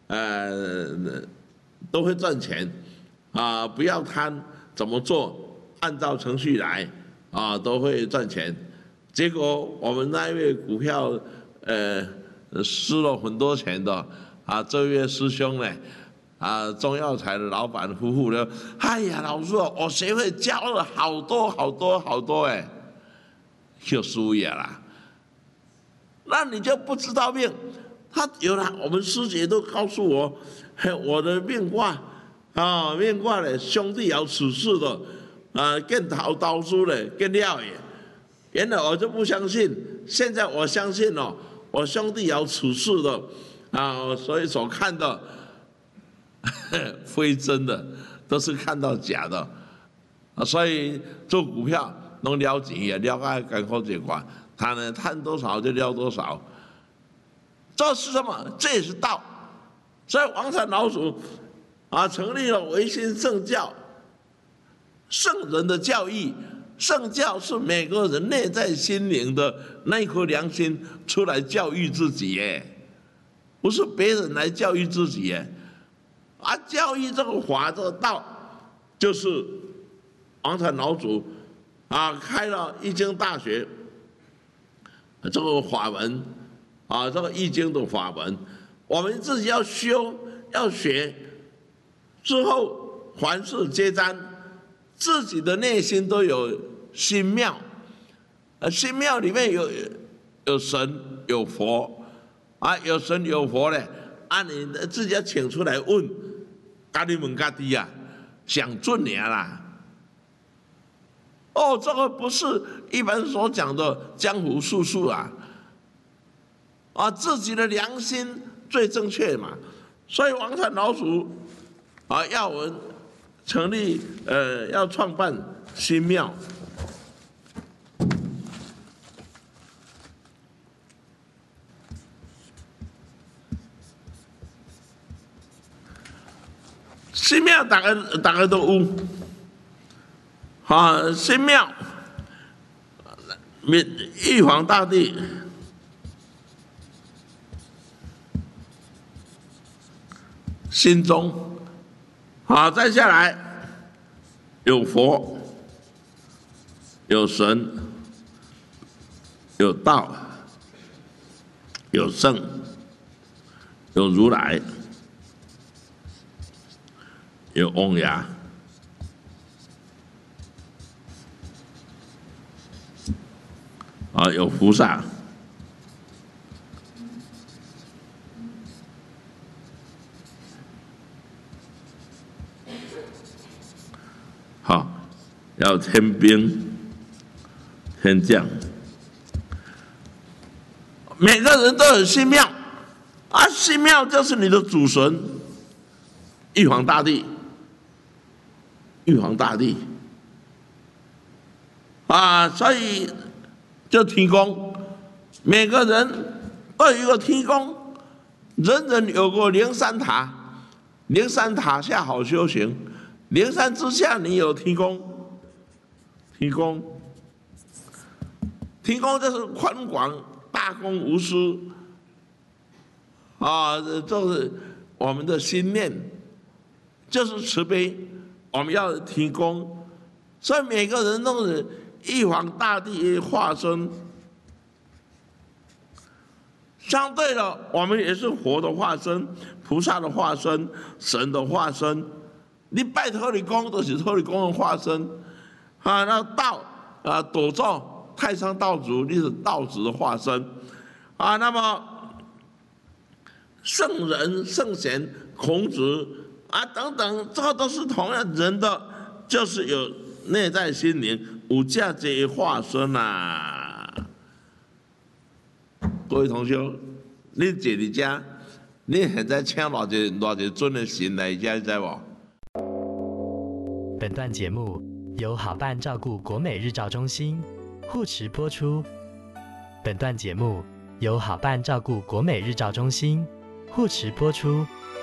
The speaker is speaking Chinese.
都会赚钱啊，不要贪，怎么做，按照程序来啊，都会赚钱。结果我们那一位股票失了很多钱的啊，这位师兄呢啊，中药材的老板夫妇呢，哎呀，老师哦，我学会教了好多哎，就输也啦。那你就不知道命，他有了，我们师姐都告诉我，我的命卦啊，命卦呢，兄弟爻此事的啊，更头刀书的更料也。原来我就不相信，现在我相信了，我兄弟爻此事的啊，所以所看的非真的，都是看到假的啊，所以做股票能了钱也了解艰苦这块，他呢贪多少就了多少，这是什么？这也是道。所以王禅老祖啊，成立了唯心圣教，圣人的教义。圣教是每个人内在心灵的那一颗良心出来教育自己耶，不是别人来教育自己耶。啊，教育这个法这个道，就是王禅老祖啊开了易经大学，这个法门啊，这个易经的法门，我们自己要修要学，之后凡事皆占。自己的内心都有心庙，心庙里面有神有佛，啊，有神有佛呢，啊，你自己要请出来问，家己问家己啊，想准你啦。哦，这个不是一般所讲的江湖术数啊，啊，自己的良心最正确嘛。所以王禅老祖啊，要我们成立要创办新庙，新庙大家都有，啊，新庙，玉皇大帝心中。好，再下来有佛，有神，有道，有圣，有如来，有翁牙，啊，有菩萨。好，要天兵天将，每个人都有新庙，啊，新庙就是你的主神，玉皇大帝，玉皇大帝，啊，所以就天公，每个人都有一个天公，人人有个灵山塔，灵山塔下好修行。灵山之下，你有天公，天公就是宽广、大公无私，啊，就是我们的心念，就是慈悲，我们要天公，所以每个人都是玉皇大帝的化身。相对的，我们也是佛的化身、菩萨的化身、神的化身。你拜托你公都是托你公的化身，啊，那道啊，斗咒太上道主，你是道子的化身，啊，那么圣人、圣贤、孔子啊等等，这个都是同样人的，就是有内在心灵有价值的化身啊。各位同学，你坐伫遮，你现在请偌一尊的神来遮，你知无？ 本段节目由好伴照顾国美日照中心护持播出。本段节目由好伴照顾国美日照中心护持播出。